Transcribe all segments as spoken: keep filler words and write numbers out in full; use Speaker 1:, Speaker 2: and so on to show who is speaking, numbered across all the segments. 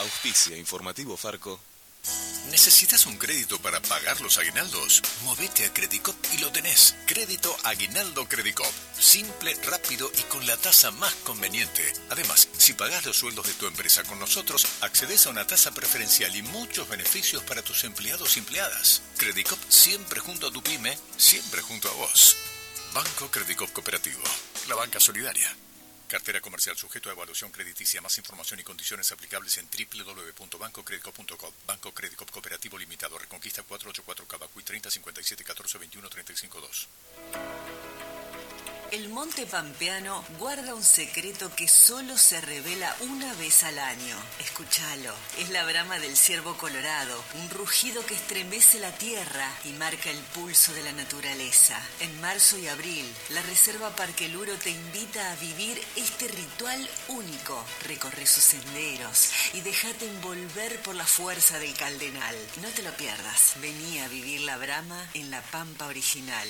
Speaker 1: Auspicia Informativo Farco.
Speaker 2: ¿Necesitas un crédito para pagar los aguinaldos? Movete a Credicop y lo tenés. Crédito Aguinaldo Credicop. Simple, rápido y con la tasa más conveniente. Además, si pagás los sueldos de tu empresa con nosotros, accedes a una tasa preferencial y muchos beneficios para tus empleados y empleadas. Credicop siempre junto a tu pyme, siempre junto a vos. Banco Credicop Cooperativo. La banca solidaria. Cartera comercial sujeto a evaluación crediticia. Más información y condiciones aplicables en doble u doble u doble u punto banco credicop punto com. Banco Credicop Cooperativo Limitado. Reconquista cuatrocientos ochenta y cuatro Cabacuy treinta cincuenta y siete catorce veintiuno treinta y cinco dos.
Speaker 3: El Monte Pampeano guarda un secreto que solo se revela una vez al año. Escúchalo. Es la brama del ciervo colorado, un rugido que estremece la tierra y marca el pulso de la naturaleza. En marzo y abril, la Reserva Parque Luro te invita a vivir este ritual único. Recorre sus senderos y déjate envolver por la fuerza del Caldenal. No te lo pierdas. Vení a vivir la brama en la Pampa original.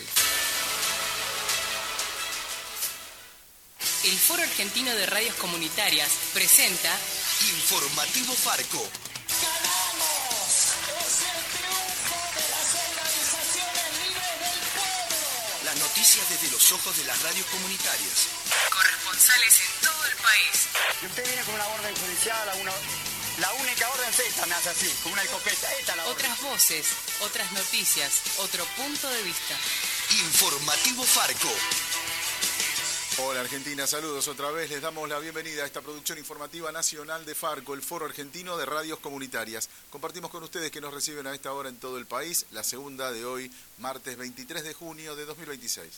Speaker 4: El Foro Argentino de Radios Comunitarias presenta
Speaker 2: Informativo Farco.
Speaker 5: ¡Ganamos! ¡Es el triunfo de las organizaciones libres del pueblo!
Speaker 2: Las noticias desde los ojos de las radios comunitarias.
Speaker 4: corresponsales en todo el país.
Speaker 6: Y usted viene con una orden judicial, a una, la única orden es esta, me hace así, con una escopeta. Esta la
Speaker 4: Otras orden. Voces, otras noticias, otro punto de vista.
Speaker 2: Informativo Farco.
Speaker 7: Hola Argentina, saludos otra vez. Les damos la bienvenida a esta producción informativa nacional de Farco, el Foro Argentino de Radios Comunitarias. Compartimos con ustedes que nos reciben a esta hora en todo el país, la segunda de hoy, martes veintitrés de junio de dos mil veintiséis.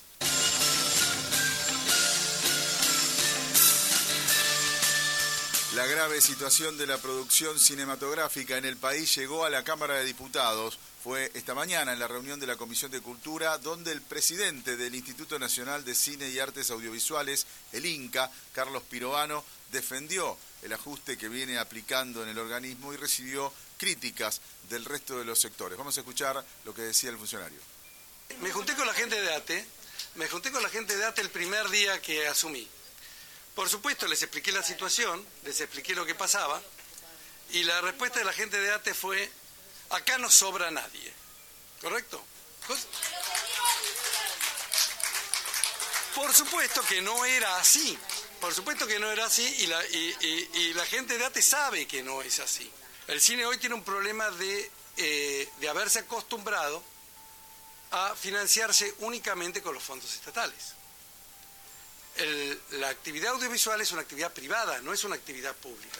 Speaker 7: La grave situación de la producción cinematográfica en el país llegó a la Cámara de Diputados. Fue esta mañana en la reunión de la Comisión de Cultura, donde el presidente del Instituto Nacional de Cine y Artes Audiovisuales, el INCA, Carlos Pirovano, defendió el ajuste que viene aplicando en el organismo y recibió críticas del resto de los sectores. Vamos a escuchar lo que decía el funcionario.
Speaker 8: Me junté con la gente de ATE, me junté con la gente de ATE el primer día que asumí. Por supuesto, les expliqué la situación, les expliqué lo que pasaba, y la respuesta de la gente de ATE fue: acá no sobra nadie. ¿Correcto? Por supuesto que no era así. Por supuesto que no era así y la, y, y, y la gente de ATE sabe que no es así. El cine hoy tiene un problema de, eh, de haberse acostumbrado a financiarse únicamente con los fondos estatales. El, la actividad audiovisual es una actividad privada, no es una actividad pública.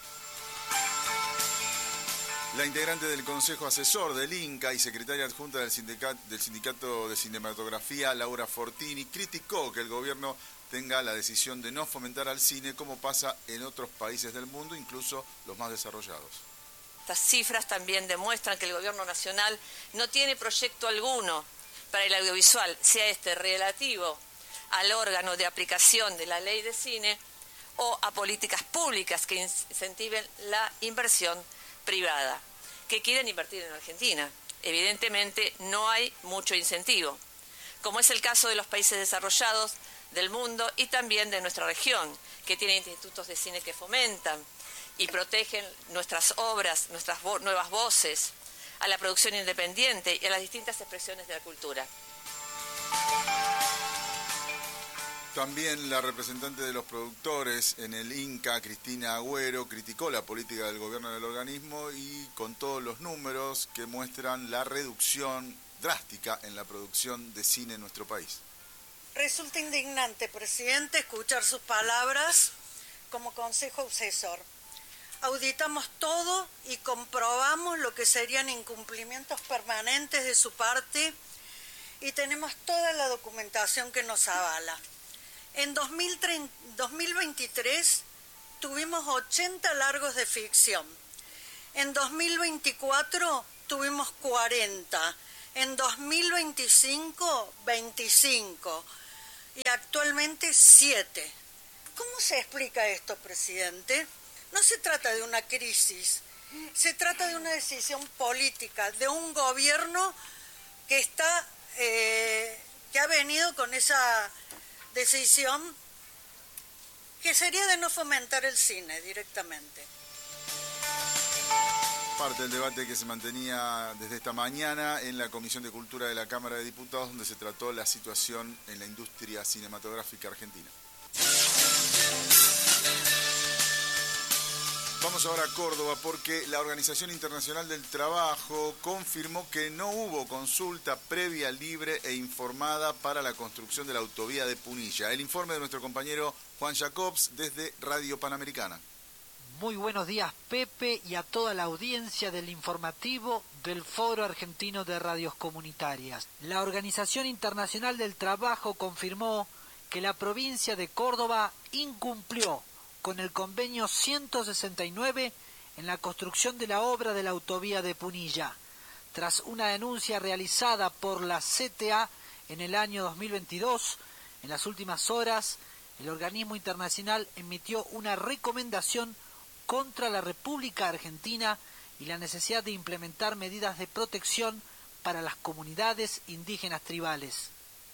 Speaker 7: La integrante del Consejo Asesor del INCA y secretaria adjunta del sindicato, del sindicato de Cinematografía, Laura Fortini, criticó que el gobierno tenga la decisión de no fomentar al cine como pasa en otros países del mundo, incluso los más desarrollados.
Speaker 9: Estas cifras también demuestran que el gobierno nacional no tiene proyecto alguno para el audiovisual, sea este relativo al órgano de aplicación de la ley de cine o a políticas públicas que incentiven la inversión privada, que quieren invertir en Argentina. Evidentemente no hay mucho incentivo, como es el caso de los países desarrollados del mundo y también de nuestra región, que tiene institutos de cine que fomentan y protegen nuestras obras, nuestras vo- nuevas voces, a la producción independiente y a las distintas expresiones de la cultura.
Speaker 7: También la representante de los productores en el INCA, Cristina Agüero, criticó la política del gobierno del organismo y con todos los números que muestran la reducción drástica en la producción de cine en nuestro país.
Speaker 10: Resulta indignante, presidente, escuchar sus palabras como consejo asesor. Auditamos todo y comprobamos lo que serían incumplimientos permanentes de su parte y tenemos toda la documentación que nos avala. En dos mil veintitrés tuvimos ochenta largos de ficción. En dos mil veinticuatro tuvimos cuarenta. En dos mil veinticinco, veinticinco. Y actualmente siete. ¿Cómo se explica esto, presidente? No se trata de una crisis. Se trata de una decisión política, de un gobierno que está, eh, que ha venido con esa decisión que sería de no fomentar el cine directamente.
Speaker 7: Parte del debate que se mantenía desde esta mañana en la Comisión de Cultura de la Cámara de Diputados, donde se trató la situación en la industria cinematográfica argentina. Vamos ahora a Córdoba porque la Organización Internacional del Trabajo confirmó que no hubo consulta previa, libre e informada para la construcción de la autovía de Punilla. El informe de nuestro compañero Juan Jacobs desde Radio Panamericana.
Speaker 11: Muy buenos días, Pepe, y a toda la audiencia del informativo del Foro Argentino de Radios Comunitarias. La Organización Internacional del Trabajo confirmó que la provincia de Córdoba incumplió con el convenio ciento sesenta y nueve en la construcción de la obra de la autovía de Punilla. Tras una denuncia realizada por la C T A en el año dos mil veintidós, en las últimas horas, el organismo internacional emitió una recomendación contra la República Argentina y la necesidad de implementar medidas de protección para las comunidades indígenas tribales.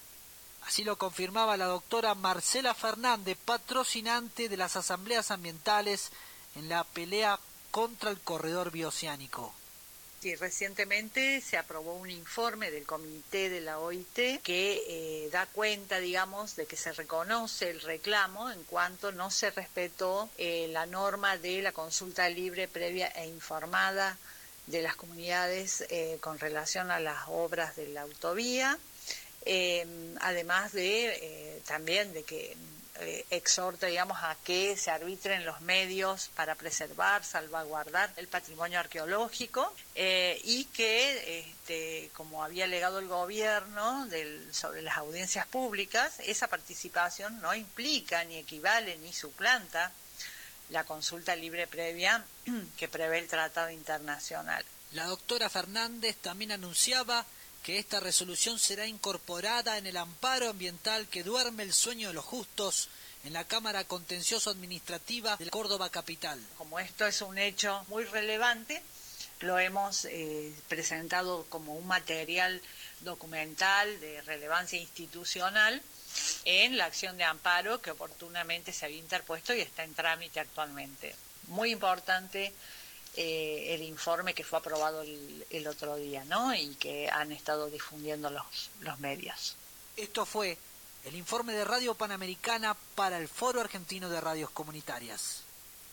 Speaker 11: Así lo confirmaba la doctora Marcela Fernández, patrocinante de las asambleas ambientales en la pelea contra el corredor bioceánico.
Speaker 12: Sí, recientemente se aprobó un informe del comité de la O I T que eh, da cuenta, digamos, de que se reconoce el reclamo en cuanto no se respetó eh, la norma de la consulta libre, previa e informada de las comunidades eh, con relación a las obras de la autovía, eh, además de eh, también de que Eh, exhorta, digamos, a que se arbitren los medios para preservar, salvaguardar el patrimonio arqueológico eh, y que, este, como había alegado el gobierno del, sobre las audiencias públicas, esa participación no implica ni equivale ni suplanta la consulta libre previa que prevé el Tratado Internacional.
Speaker 11: La doctora Fernández también anunciaba que esta resolución será incorporada en el amparo ambiental que duerme el sueño de los justos en la Cámara Contencioso Administrativa de Córdoba Capital.
Speaker 12: Como esto es un hecho muy relevante, lo hemos eh, presentado como un material documental de relevancia institucional en la acción de amparo que oportunamente se había interpuesto y está en trámite actualmente. Muy importante Eh, el informe que fue aprobado el, el otro día, ¿no? Y que han estado difundiendo los, los medios.
Speaker 11: Esto fue el informe de Radio Panamericana para el Foro Argentino de Radios Comunitarias.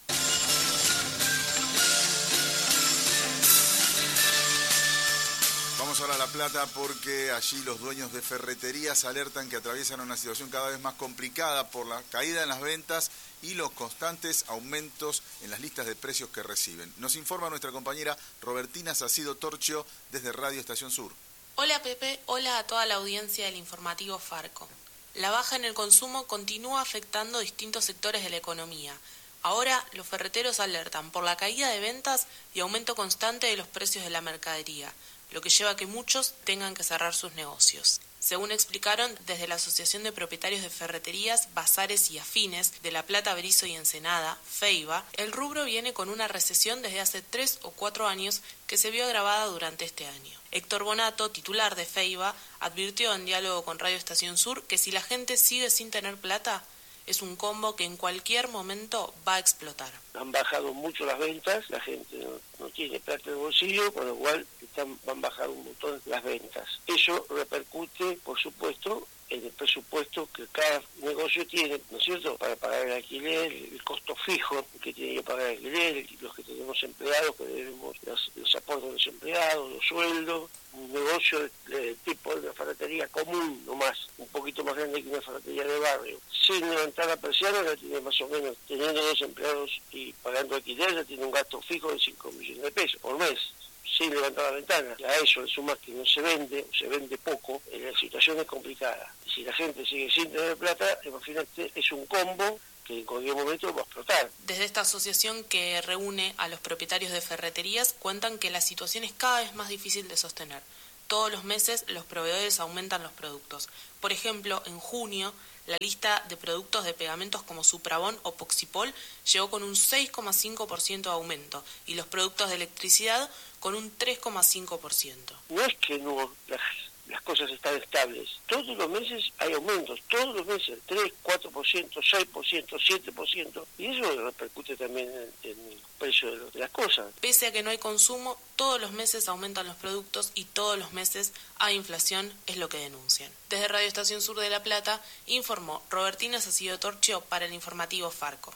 Speaker 7: Vamos ahora a La Plata porque allí los dueños de ferreterías alertan que atraviesan una situación cada vez más complicada por la caída en las ventas y los constantes aumentos en las listas de precios que reciben. Nos informa nuestra compañera Robertina Sacido Torchio desde Radio Estación Sur.
Speaker 13: Hola Pepe, hola a toda la audiencia del informativo Farco. La baja en el consumo continúa afectando distintos sectores de la economía. Ahora los ferreteros alertan por la caída de ventas y aumento constante de los precios de la mercadería, lo que lleva a que muchos tengan que cerrar sus negocios. Según explicaron desde la Asociación de Propietarios de Ferreterías, Bazares y Afines de La Plata, Berizo y Ensenada, FEIBA, el rubro viene con una recesión desde hace tres o cuatro años que se vio agravada durante este año. Héctor Bonato, titular de FEIBA, advirtió en diálogo con Radio Estación Sur que si la gente sigue sin tener plata, es un combo que en cualquier momento va a explotar.
Speaker 14: Han bajado mucho las ventas, la gente no, no tiene plata en el bolsillo, con lo cual están, van a bajar un montón las ventas. Eso repercute, por supuesto, en el presupuesto que cada negocio tiene, ¿no es cierto?, para pagar el alquiler, el costo fijo que tiene que pagar el alquiler, los que tenemos empleados, que debemos los, los aportes de los empleados, los sueldos. Un negocio de, de tipo de una ferretería común, nomás, un poquito más grande que una ferretería de barrio, sin levantar la persiana, ya tiene más o menos, teniendo dos empleados y pagando alquiler, ya tiene un gasto fijo de cinco millones de pesos por mes, sin levantar la ventana. A eso le sumas que no se vende, o se vende poco, la situación es complicada. Y si la gente sigue sin tener plata, imagínate, es un combo que en cualquier momento va a explotar.
Speaker 13: Desde esta asociación que reúne a los propietarios de ferreterías cuentan que la situación es cada vez más difícil de sostener. Todos los meses los proveedores aumentan los productos. Por ejemplo, en junio, la lista de productos de pegamentos como Suprabón o Poxipol llegó con un seis coma cinco por ciento de aumento y los productos de electricidad con un tres coma cinco por ciento.
Speaker 14: No es que no, la, las cosas están estables. Todos los meses hay aumentos, todos los meses, tres, cuatro por ciento, seis por ciento, siete por ciento, y eso repercute también en, en el precio de, de las cosas.
Speaker 13: Pese a que no hay consumo, todos los meses aumentan los productos y todos los meses hay inflación, es lo que denuncian. Desde Radio Estación Sur de La Plata, informó Robertina Sacido Torchio para el informativo Farco.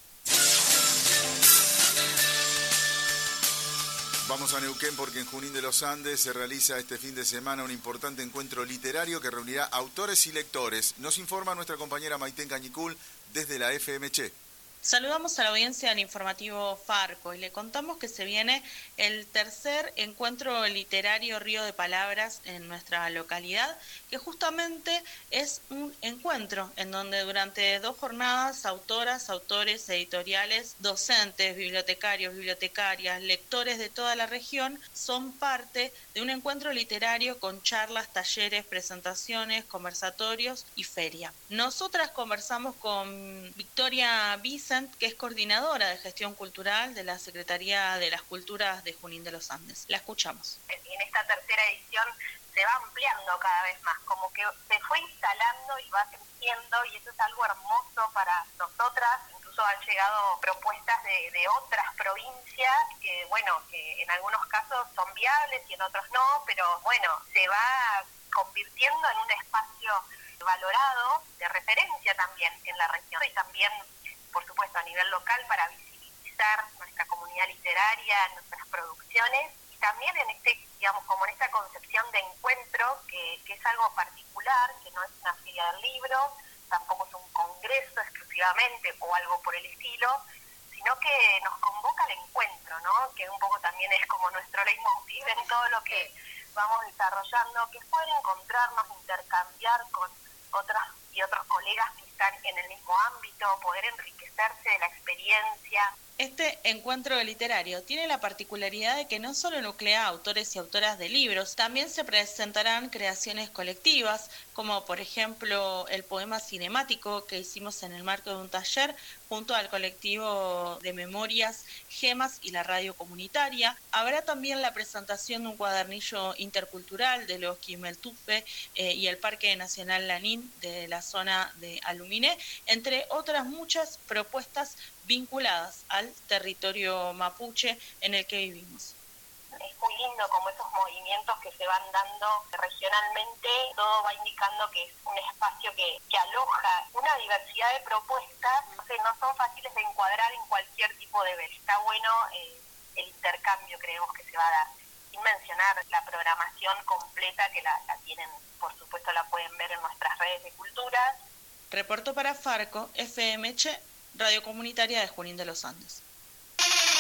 Speaker 7: Vamos a Neuquén porque en Junín de los Andes se realiza este fin de semana un importante encuentro literario que reunirá autores y lectores. Nos informa nuestra compañera Maitén Cañicul desde la F M Che.
Speaker 15: Saludamos a la audiencia del informativo Farco y le contamos que se viene el tercer encuentro literario Río de Palabras en nuestra localidad, que justamente es un encuentro en donde durante dos jornadas autoras, autores, editoriales, docentes, bibliotecarios, bibliotecarias, lectores de toda la región son parte de un encuentro literario con charlas, talleres, presentaciones, conversatorios y feria. Nosotras conversamos con Victoria Vicent, que es coordinadora de gestión cultural de la Secretaría de las Culturas de Junín de los Andes. La escuchamos.
Speaker 16: En esta tercera edición se va ampliando cada vez más, como que se fue instalando y va creciendo, y eso es algo hermoso para nosotras. Incluso han llegado propuestas de, de otras provincias que, bueno, que en algunos casos son viables y en otros no, pero bueno, se va convirtiendo en un espacio valorado, de referencia también en la región y también, por supuesto, a nivel local para visibilizar nuestra comunidad literaria, nuestras producciones, y también en este, digamos, como en esta concepción de encuentro, que, que es algo particular, que no es una feria del libro, tampoco es un congreso exclusivamente o algo por el estilo, sino que nos convoca al encuentro, ¿no? Que un poco también es como nuestro leitmotiv en todo lo que vamos desarrollando, que es poder encontrarnos, intercambiar con otras y otros colegas que están en el mismo ámbito, poder enriquecerse de la experiencia.
Speaker 15: Este encuentro literario tiene la particularidad de que no solo nuclea autores y autoras de libros, también se presentarán creaciones colectivas, como por ejemplo el poema cinemático que hicimos en el marco de un taller junto al colectivo de memorias Gemas y la radio comunitaria. Habrá también la presentación de un cuadernillo intercultural de los Quimeltufe eh, y el Parque Nacional Lanín de la zona de Aluminé, entre otras muchas propuestas vinculadas al territorio mapuche en el que vivimos.
Speaker 16: Es muy lindo como esos movimientos que se van dando regionalmente, todo va indicando que es un espacio que, que aloja una diversidad de propuestas, no sé, no son fáciles de encuadrar en cualquier tipo de ver. Está bueno eh, el intercambio, creemos que se va a dar. Sin mencionar la programación completa, que la, la tienen, por supuesto la pueden ver en nuestras redes de culturas.
Speaker 15: Reportó para Farco, F M Che, Radio Comunitaria de Junín de los Andes.